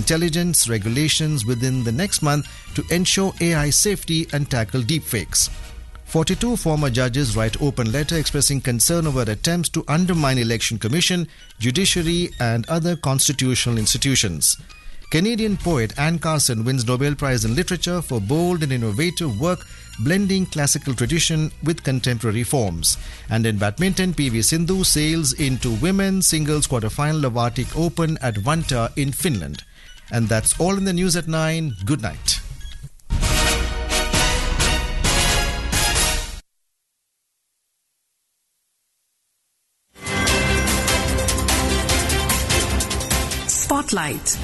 intelligence regulations within the next month to ensure AI safety and tackle deepfakes. 42 former judges write open letter expressing concern over attempts to undermine Election Commission, judiciary and other constitutional institutions. Canadian poet Anne Carson wins Nobel Prize in Literature for bold and innovative work blending classical tradition with contemporary forms. And in badminton, PV Sindhu sails into women's singles quarterfinal of Arctic Open at Vantaa in Finland. And that's all in the news at 9. Good night. Spotlight.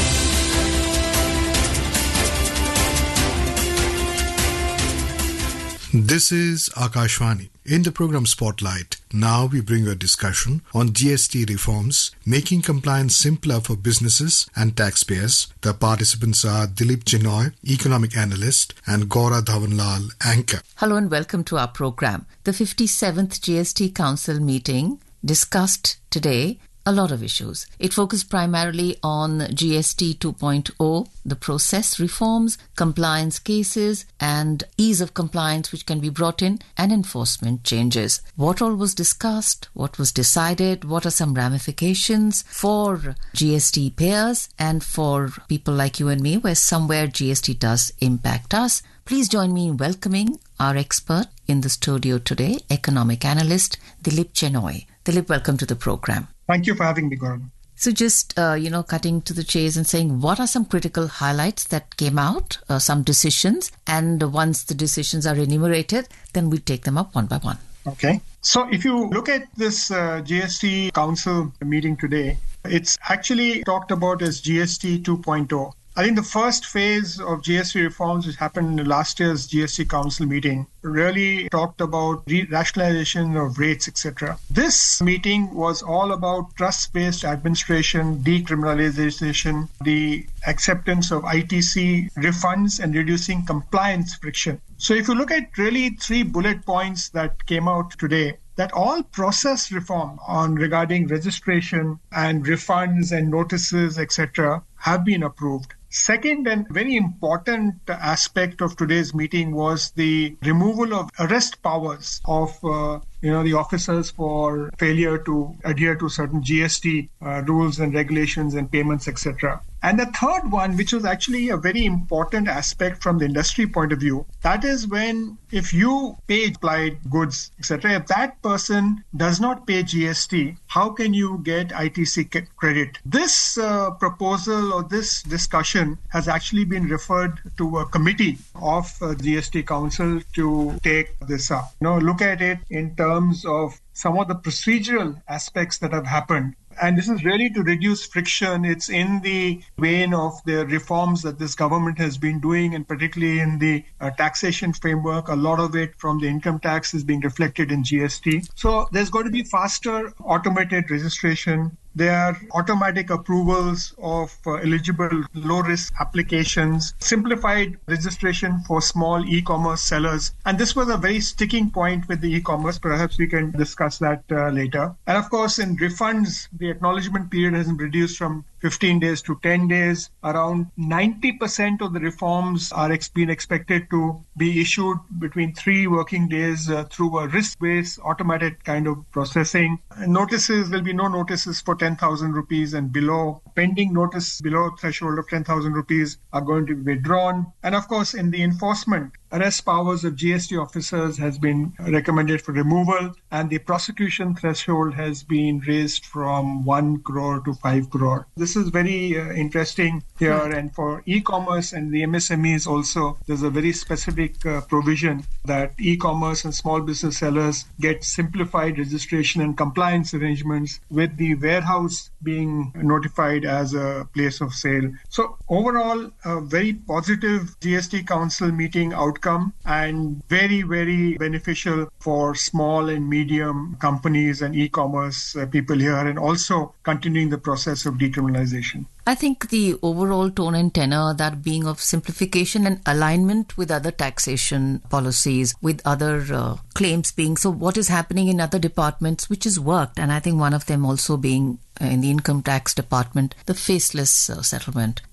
This is Akashvani. In the program Spotlight, now we bring a discussion on GST reforms, making compliance simpler for businesses and taxpayers. The participants are Dilip Chenoy, economic analyst, and Gaura Dhawanlal, anchor. Hello and welcome to our program. The 57th GST Council meeting discussed today a lot of issues. It focused primarily on GST 2.0, the process reforms, compliance cases, and ease of compliance which can be brought in, and enforcement changes. What all was discussed, what was decided, what are some ramifications for GST payers and for people like you and me, where somewhere GST does impact us. Please join me in welcoming our expert in the studio today, economic analyst Dilip Chenoy. Dilip, welcome to the program. Thank you for having me, Gaurav. So just, cutting to the chase and saying, what are some critical highlights that came out, some decisions, and once the decisions are enumerated, then we take them up one by one. Okay. So if you look at this GST Council meeting today, it's actually talked about as GST 2.0. I think the first phase of GST reforms, which happened in last year's GST Council meeting, really talked about rationalization of rates, etc. This meeting was all about trust-based administration, decriminalization, the acceptance of ITC refunds, and reducing compliance friction. So if you look at really 3 bullet points that came out today, that all process reform on regarding registration and refunds and notices, etc., have been approved. Second and very important aspect of today's meeting was the removal of arrest powers of the officers for failure to adhere to certain GST rules and regulations and payments, etc. And the third one, which was actually a very important aspect from the industry point of view, that is when if you pay applied goods, etc., if that person does not pay GST, how can you get ITC credit? This proposal or this discussion has actually been referred to a committee of GST Council to take this up. Look at it in terms of some of the procedural aspects that have happened. And this is really to reduce friction. It's in the vein of the reforms that this government has been doing, and particularly in the taxation framework. A lot of it from the income tax is being reflected in GST. So there's going to be faster automated registration. There are automatic approvals of eligible low-risk applications, simplified registration for small e-commerce sellers. And this was a very sticking point with the e-commerce. Perhaps we can discuss that later. And of course, in refunds, the acknowledgement period has been reduced from 15 days to 10 days. Around 90% of the reforms are being expected to be issued between 3 working days through a risk-based automated kind of processing. Notices, there'll be no notices for 10,000 rupees and below. Pending notice below threshold of 10,000 rupees are going to be withdrawn. And of course, in the enforcement, arrest powers of GST officers has been recommended for removal, and the prosecution threshold has been raised from 1 crore to 5 crore. This is very interesting here. And for e-commerce and the MSMEs also, there's a very specific provision that e-commerce and small business sellers get simplified registration and compliance arrangements, with the warehouse being notified as a place of sale. So overall, a very positive GST Council meeting outcome, and very, very beneficial for small and medium companies and e-commerce people here, and also continuing the process of decriminalization. I think the overall tone and tenor, that being of simplification and alignment with other taxation policies, with other claims being, so what is happening in other departments, which has worked, and I think one of them also being in the income tax department, the faceless settlement.